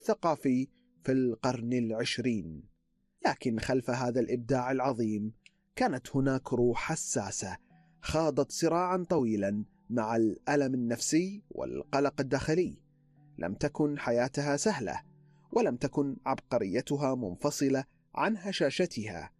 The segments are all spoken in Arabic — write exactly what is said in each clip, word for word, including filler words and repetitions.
الثقافي في القرن العشرين. لكن خلف هذا الإبداع العظيم كانت هناك روح حساسة خاضت صراعا طويلا مع الألم النفسي والقلق الداخلي. لم تكن حياتها سهلة، ولم تكن عبقريتها منفصلة عن هشاشتها،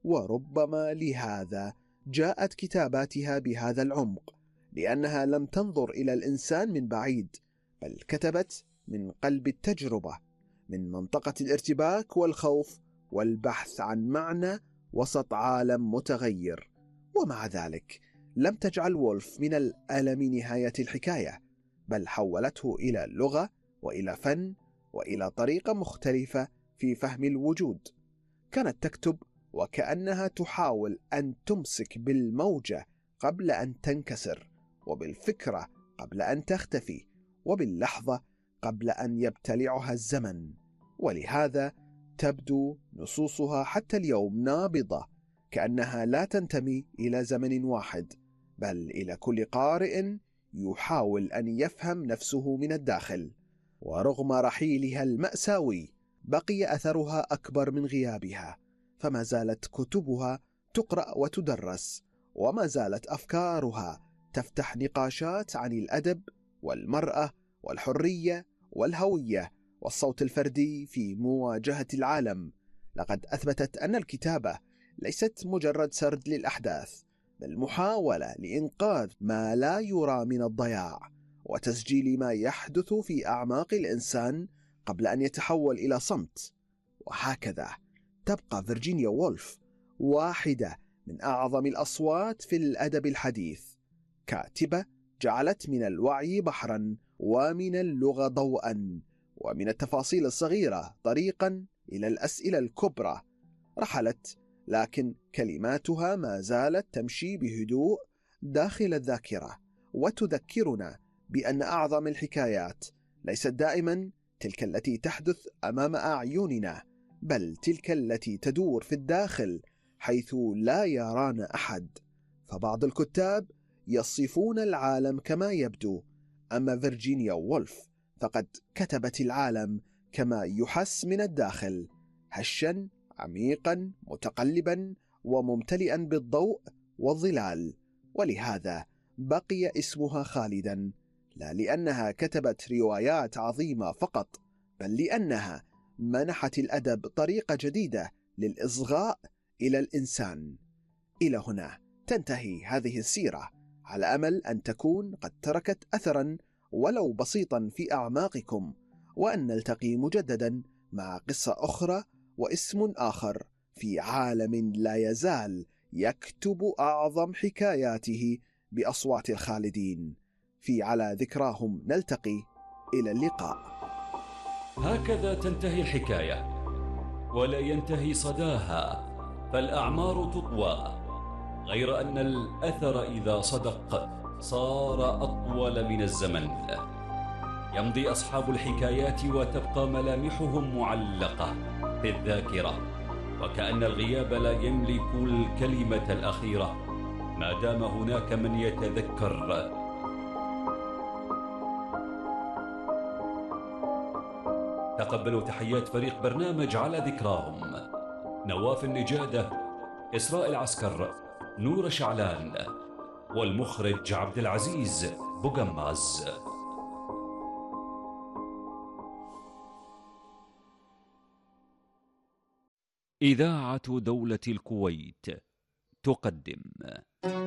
وربما لهذا جاءت كتاباتها بهذا العمق، لأنها لم تنظر إلى الإنسان من بعيد، بل كتبت من قلب التجربة، من منطقة الارتباك والخوف والبحث عن معنى وسط عالم متغير. ومع ذلك لم تجعل وولف من الألم نهاية الحكاية، بل حولته إلى لغة وإلى فن وإلى طريقة مختلفة في فهم الوجود. كانت تكتب وكأنها تحاول أن تمسك بالموجة قبل أن تنكسر، وبالفكرة قبل أن تختفي، وباللحظة قبل أن يبتلعها الزمن. ولهذا تبدو نصوصها حتى اليوم نابضة، كأنها لا تنتمي إلى زمن واحد، بل إلى كل قارئ يحاول أن يفهم نفسه من الداخل. ورغم رحيلها المأساوي بقي أثرها أكبر من غيابها، فما زالت كتبها تقرأ وتدرس، وما زالت أفكارها تفتح نقاشات عن الأدب والمرأة والحرية والهوية والصوت الفردي في مواجهة العالم. لقد أثبتت أن الكتابة ليست مجرد سرد للأحداث، بل محاولة لإنقاذ ما لا يرى من الضياع، وتسجيل ما يحدث في أعماق الإنسان قبل أن يتحول إلى صمت. وهكذا تبقى فيرجينيا وولف واحدة من أعظم الأصوات في الأدب الحديث، كاتبة جعلت من الوعي بحرا، ومن اللغة ضوءا، ومن التفاصيل الصغيرة طريقا إلى الأسئلة الكبرى. رحلت، لكن كلماتها ما زالت تمشي بهدوء داخل الذاكرة، وتذكرنا بأن أعظم الحكايات ليست دائما تلك التي تحدث أمام أعيننا، بل تلك التي تدور في الداخل حيث لا يرانا أحد. فبعض الكتاب يصفون العالم كما يبدو، أما فيرجينيا وولف فقد كتبت العالم كما يحس من الداخل، هشا عميقا متقلبا وممتلئا بالضوء والظلال. ولهذا بقي اسمها خالدا، لا لأنها كتبت روايات عظيمة فقط، بل لأنها منحت الأدب طريقة جديدة للإصغاء إلى الإنسان. إلى هنا تنتهي هذه السيرة، على أمل أن تكون قد تركت أثرا ولو بسيطا في أعماقكم، وأن نلتقي مجددا مع قصة أخرى واسم آخر في عالم لا يزال يكتب أعظم حكاياته بأصوات الخالدين. في على ذكراهم نلتقي، إلى اللقاء. هكذا تنتهي الحكاية، ولا ينتهي صداها، فالأعمار تطوى، غير أن الأثر إذا صدق صار أطول من الزمن. يمضي أصحاب الحكايات وتبقى ملامحهم معلقة في الذاكرة، وكأن الغياب لا يملك الكلمة الأخيرة ما دام هناك من يتذكر. تقبلوا تحيات فريق برنامج على ذكراهم: نواف النجادة، إسراء العسكر، نور شعلان، والمخرج عبد العزيز بوغماز. إذاعة دولة الكويت تقدم